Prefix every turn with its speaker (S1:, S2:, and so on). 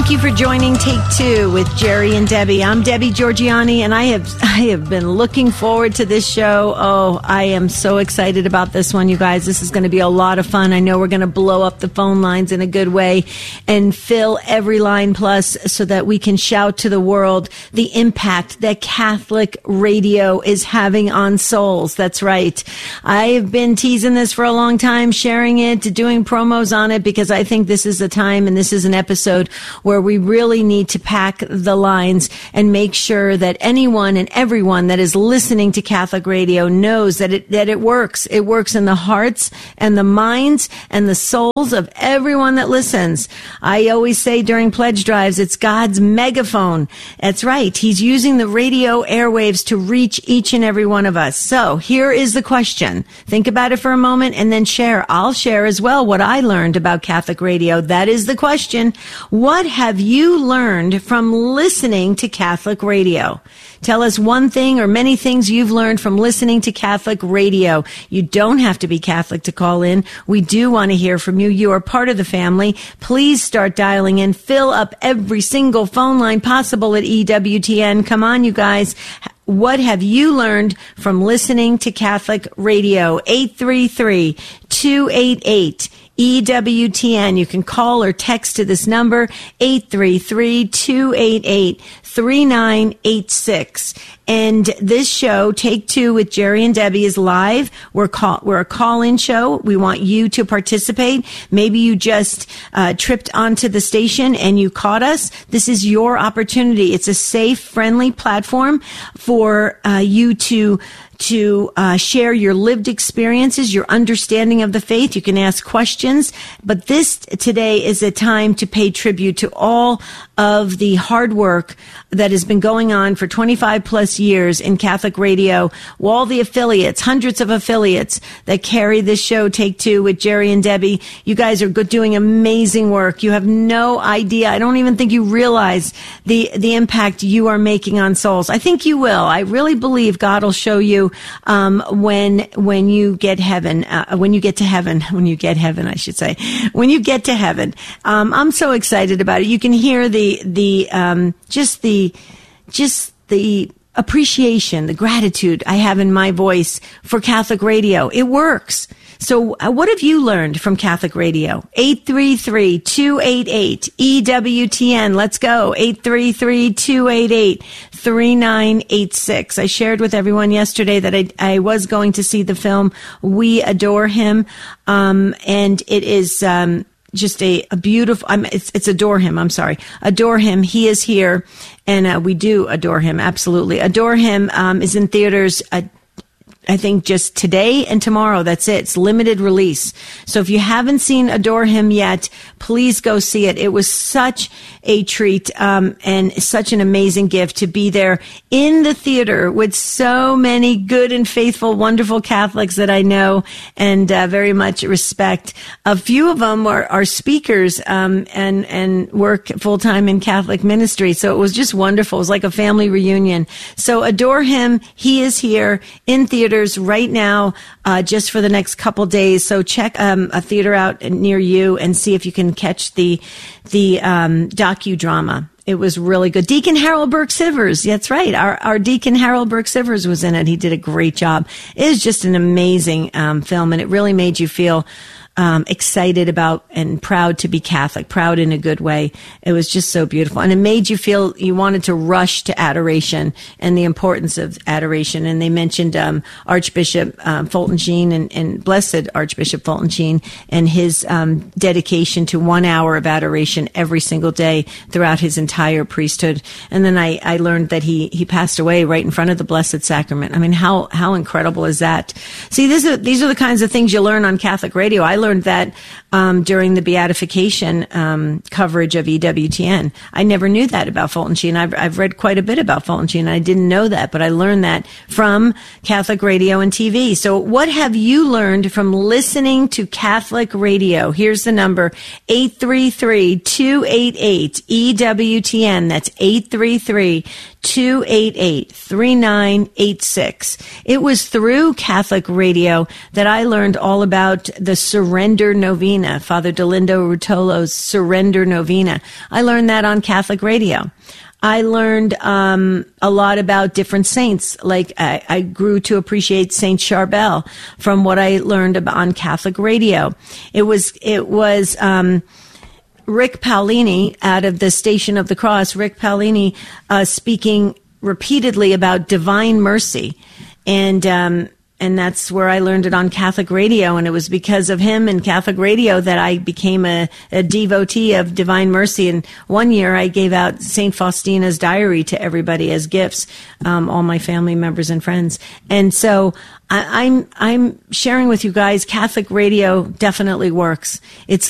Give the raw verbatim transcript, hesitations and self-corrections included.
S1: Thank you for joining Take Two with Jerry and Debbie. I'm Debbie Georgianni, and I have I have been looking forward to this show. Oh, I am so excited about this one, you guys. This is going to be a lot of fun. I know we're going to blow up the phone lines in a good way and fill every line plus so that we can shout to the world the impact that Catholic radio is having on souls. That's right. I have been teasing this for a long time, sharing it, doing promos on it, because I think this is the time and this is an episode where we really need to pack the lines and make sure that anyone and everyone that is listening to Catholic radio knows that it, that it works. It works in the hearts and the minds and the souls of everyone that listens. I always say during pledge drives, it's God's megaphone. That's right. He's using the radio airwaves to reach each and every one of us. So here is the question. Think about it for a moment and then share. I'll share as well what I learned about Catholic radio. That is the question. What have you learned from listening to Catholic radio? Tell us one thing or many things you've learned from listening to Catholic radio. You don't have to be Catholic to call in. We do want to hear from you. You are part of the family. Please start dialing in. Fill up every single phone line possible at E W T N. Come on, you guys. What have you learned from listening to Catholic radio? eight three three, two eight eight, E W T N. You can call or text to this number, eight three three, two eight eight, three nine eight six. And this show, Take Two with Jerry and Debbie, is live. We're call, we're a call-in show. We want you to participate. Maybe you just uh, tripped onto the station and you caught us. This is your opportunity. It's a safe, friendly platform for uh, you to to uh, share your lived experiences, your understanding of the faith. You can ask questions. But this today is a time to pay tribute to all of the hard work that has been going on for twenty-five plus years in Catholic radio. All the affiliates, hundreds of affiliates that carry this show, Take Two with Jerry and Debbie. You guys are good, doing amazing work. You have no idea. I don't even think you realize the, the impact you are making on souls. I think you will. I really believe God will show you Um, when, when you get heaven, uh, when you get to heaven, when you get heaven, I should say, when you get to heaven. Um, I'm so excited about it. You can hear the, the, um, just the, just the appreciation, the gratitude I have in my voice for Catholic radio. It works. So uh, what have you learned from Catholic radio? eight three three, two eight eight, E W T N. Let's go. eight three three, two eight eight, three nine eight six. I shared with everyone yesterday that I, I was going to see the film We Adore Him. Um, and it is, um, just a, a beautiful, I'm, it's, it's Adore Him. I'm sorry. Adore Him. He is here. And uh, we do adore him. Absolutely. Adore Him um, is in theaters uh, I think just today and tomorrow. That's it. It's limited release. So if you haven't seen Adore Him yet, please go see it. It was such a treat um, and such an amazing gift to be there in the theater with so many good and faithful, wonderful Catholics that I know and uh, very much respect. A few of them are, are speakers um, and, and work full-time in Catholic ministry. So it was just wonderful. It was like a family reunion. So Adore Him. He is here in theater right now, uh, just for the next couple days. So check um, a theater out near you and see if you can catch the the um, docudrama. It was really good. Deacon Harold Burke-Sivers. That's right. Our, our Deacon Harold Burke-Sivers was in it. He did a great job. It is just an amazing um, film, and it really made you feel Um, excited about and proud to be Catholic, proud in a good way. It was just so beautiful. And it made you feel you wanted to rush to adoration and the importance of adoration. And they mentioned um, Archbishop um, Fulton Sheen and, and Blessed Archbishop Fulton Sheen and his um, dedication to one hour of adoration every single day throughout his entire priesthood. And then I, I learned that he, he passed away right in front of the Blessed Sacrament. I mean, how, how incredible is that? See, this is, these are the kinds of things you learn on Catholic radio. I learned that um, during the beatification um, coverage of E W T N. I never knew that about Fulton Sheen. I've, I've read quite a bit about Fulton Sheen. I didn't know that, but I learned that from Catholic radio and T V. So what have you learned from listening to Catholic radio? Here's the number, eight three three, two eight eight, E W T N. That's eight three three, two eight eight, three nine eight six. It was through Catholic radio that I learned all about the Surrender Novena, Father Dolindo Rutolo's Surrender Novena. I learned that on Catholic radio. I learned um, a lot about different saints. Like I, I grew to appreciate Saint Charbel from what I learned about on Catholic radio. It was it was um, Rick Paolini out of the Station of the Cross. Rick Paolini uh, speaking repeatedly about divine mercy, and um, and that's where I learned it on Catholic radio. And it was because of him and Catholic radio that I became a, a devotee of divine mercy. And one year I gave out Saint Faustina's diary to everybody as gifts, um, all my family members and friends. And so I, I'm I'm sharing with you guys, Catholic radio definitely works. It's